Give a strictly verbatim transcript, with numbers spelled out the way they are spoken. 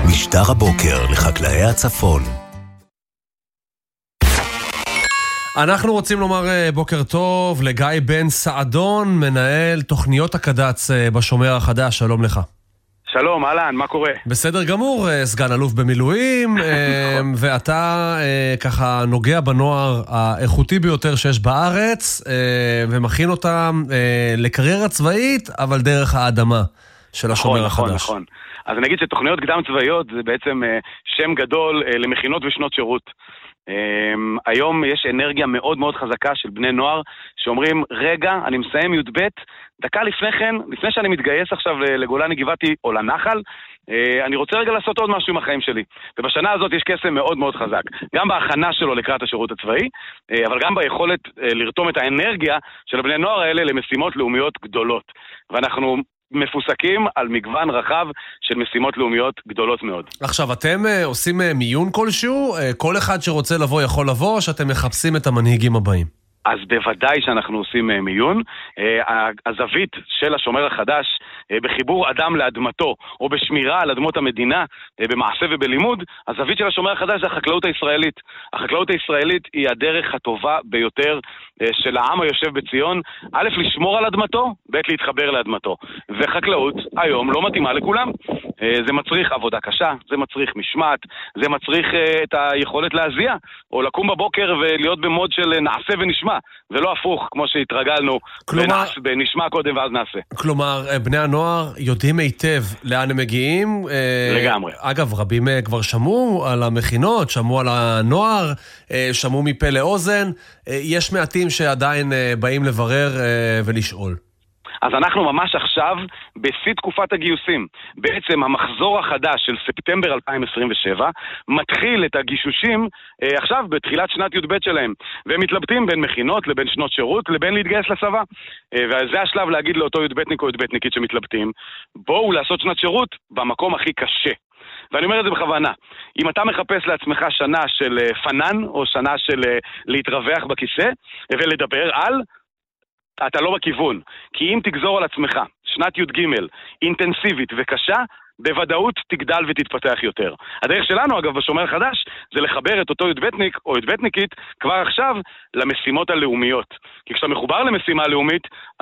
משטר הבוקר לחקלאי הצפון. אנחנו רוצים לומר בוקר טוב לגיא בן סעדון, מנהל תוכניות הקד"צ בשומר החדש. שלום לך. שלום, אהלן, מה קורה? בסדר גמור, סגן אלוף במילואים, ואתה ככה נוגע בנוער האיכותי ביותר שיש בארץ, ומכין אותם לקריירה צבאית, אבל דרך האדמה של השומר החדש. נכון, נכון. אז אני אגיד שתוכניות קדם צבאיות זה בעצם שם גדול למכינות ושנות שירות. Um, היום יש אנרגיה מאוד מאוד חזקה של בני נוער שאומרים, רגע, אני מסיים י"ב, דקה לפני כן, לפני שאני מתגייס עכשיו לגולני גבעתי או לנחל, uh, אני רוצה רגע לעשות עוד משהו עם החיים שלי. ובשנה הזאת יש קסם מאוד מאוד חזק, גם בהכנה שלו לקראת השירות הצבאי, uh, אבל גם ביכולת uh, לרתום את האנרגיה של הבני נוער האלה למשימות לאומיות גדולות. ואנחנו מפוסקים על מגוון רחב של משימות לאומיות גדולות מאוד. עכשיו, אתם uh, עושים uh, מיון כלשהו? Uh, כל אחד שרוצה לבוא יכול לבוא, או שאתם מחפשים את המנהיגים הבאים? אז בוודאי שאנחנו עושים uh, מיון. Uh, הזווית של השומר החדש uh, בחיבור אדם לאדמתו, או בשמירה על אדמות המדינה, uh, במעשה ובלימוד, הזווית של השומר החדש זה החקלאות הישראלית. החקלאות הישראלית היא הדרך הטובה ביותר uh, של העם היושב בציון, א', לשמור על אדמתו, ב', להתחבר לאדמתו. וחקלאות היום לא מתאימה לכולם. Uh, זה מצריך עבודה קשה, זה מצריך משמעת, זה מצריך uh, את היכולת להזיע, או לקום בבוקר ולהיות במוד של uh, נעשה ונשמע. ולא הפוך, כמו שהתרגלנו, כלומר, בנשמע קודם ואז נעשה. כלומר, בני הנוער יודעים היטב לאן הם מגיעים. לגמרי. אגב, רבים כבר שמעו על המכינות, שמעו על הנוער, שמעו מפה לאוזן. יש מעטים שעדיין באים לברר ולשאול. אז אנחנו ממש עכשיו בשיא תקופת הגיוסים. בעצם המחזור החדש של ספטמבר אלפיים עשרים ושבע מתחיל את הגישושים אה, עכשיו בתחילת שנת י"ב שלהם. והם מתלבטים בין מכינות לבין שנות שירות לבין להתגייס לצבא. אה, וזה השלב להגיד לאותו י"בניק או י"בניקית שמתלבטים, בואו לעשות שנת שירות במקום הכי קשה. ואני אומר את זה בכוונה. אם אתה מחפש לעצמך שנה של אה, פנן או שנה של אה, להתרווח בכיסא ולדבר על... אתה לא בכיוון, כי אם תגזור על עצמך שנת י"ג אינטנסיבית וקשה, בוודאות תגדל ותתפתח יותר. הדרך שלנו, אגב, בשומר החדש, זה לחבר את אותו י"בניק או י"בניקית כבר עכשיו למשימות הלאומיות. כי כשאתה מחובר למשימה לאומית,